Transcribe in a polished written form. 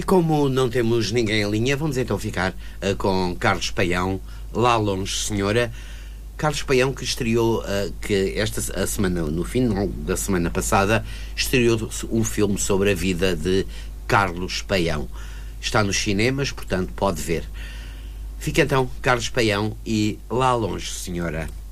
como não temos ninguém em linha, vamos então ficar com Carlos Paião, Lá Longe Senhora. Carlos Paião, que estreou, a semana, no final da semana passada, estreou um filme sobre a vida de Carlos Paião. Está nos cinemas, portanto pode ver. Fica então Carlos Paião e Lá Longe Senhora.